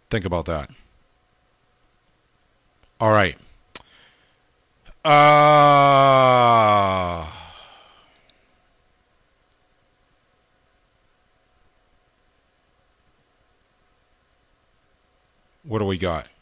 Think about that. All right. What do we got?